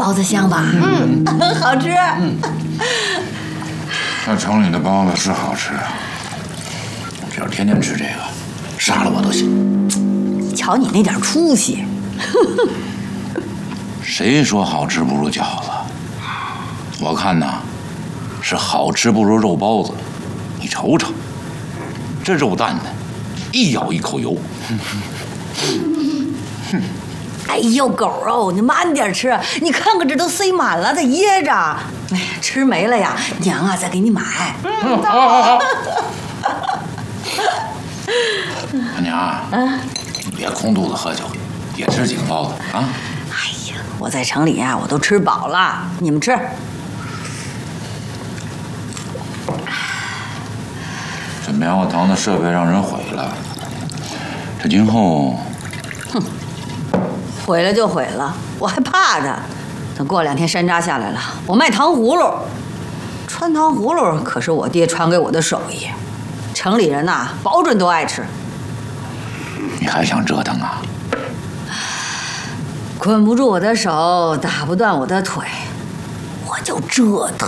包子香吧？好吃。 那城里的包子是好吃啊，只要天天吃这个，杀了我都行。 瞧你那点出息。 谁说好吃不如饺子？我看呐，是好吃不如肉包子。你瞅瞅，这肉蛋呢，一咬一口油。 哎呦，狗肉，你慢点吃，你看看这都塞满了，得噎着。哎呀，吃没了呀，娘啊，再给你买。 好。娘，你别空肚子喝酒，也吃几个包子啊。 哎呀，我在城里呀，我都吃饱了，你们吃。 这棉花糖的设备让人毁了，这今后， 毁了就毁了，我还怕它。等过2天山楂下来了，我卖糖葫芦。穿糖葫芦可是我爹传给我的手艺，城里人呐，保准都爱吃。 你还想折腾啊？ 捆不住我的手，打不断我的腿，我就折腾。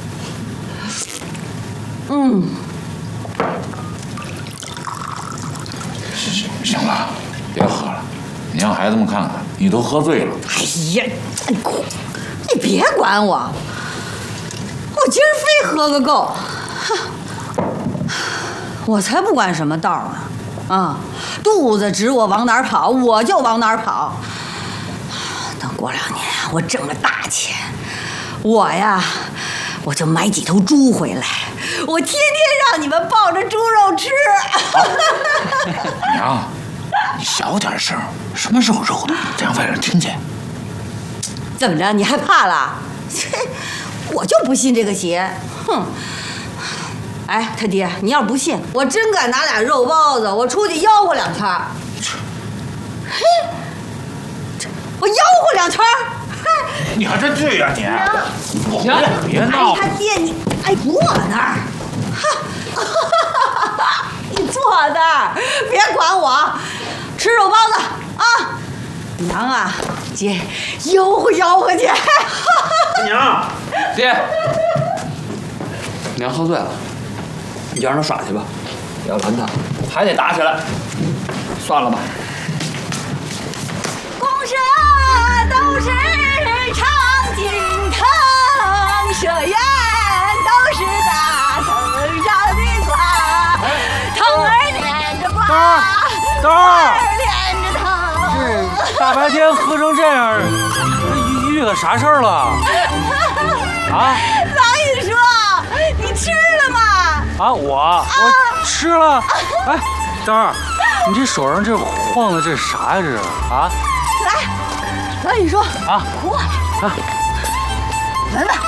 行了，别喝了，你让孩子们看看，你都喝醉了。 哎呀，你别管我，我今儿非喝个够。我才不管什么道呢，啊，肚子指我往哪儿跑，我就往哪儿跑。等过2年我挣了大钱，我就买几头猪回来，我天天让你们抱着猪肉吃。 娘，你小点声，什么肉的，这让外人听见。 怎么着？你害怕了？我就不信这个邪！哼！哎，他爹，你要不信，我真敢拿俩肉包子，我出去吆喝2圈。嘿，我吆喝2圈。 你还真醉呀你！ 娘， 别闹！ 哎，他爹，你坐那儿。你坐那儿，别管我，吃肉包子啊！娘啊，姐，吆喝去。 娘，爹，娘喝醉了，你就让他耍去吧，要拦他还得打起来，算了吧。 公社都是常青藤，社员都是大藤上的瓜，藤儿连着瓜， 等会儿， 连着藤。 这大白天喝成这样，遇个啥事儿了？啊？ 王一说，你吃了吗？ 啊，我吃了。哎，等会儿，你这手上这晃的这啥呀？这是啊？ 来，王一说啊， 过来啊，闻闻。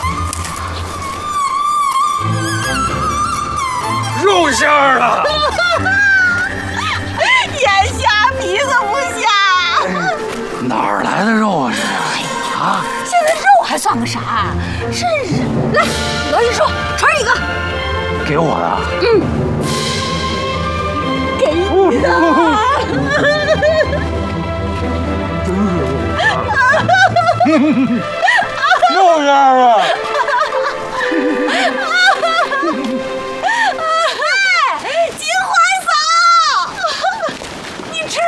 肉馅儿了。 眼瞎鼻子不瞎。 哪儿来的肉啊？这是啊？ 现在肉还算个啥？真是！来，罗一说，盛一个。 给我的。 给你的。 肉馅儿啊！ 金花嫂，你吃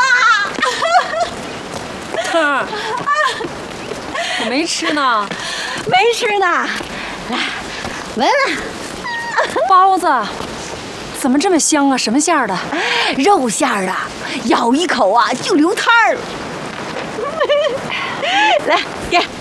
了吗？ 我没吃呢。 没吃呢。来，闻闻。 包子怎么这么香啊？什么馅儿的？ 肉馅儿的，咬一口啊就流汤儿。来，给。